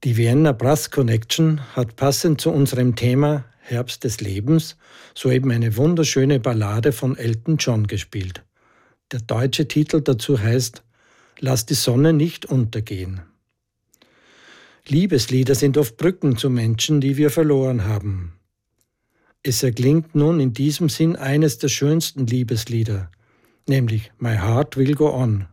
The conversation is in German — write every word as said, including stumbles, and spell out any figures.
Die Vienna Brass Connection hat passend zu unserem Thema Herbst des Lebens soeben eine wunderschöne Ballade von Elton John gespielt. Der deutsche Titel dazu heißt »Lass die Sonne nicht untergehen«. Liebeslieder sind oft Brücken zu Menschen, die wir verloren haben. Es erklingt nun in diesem Sinn eines der schönsten Liebeslieder, nämlich My Heart Will Go On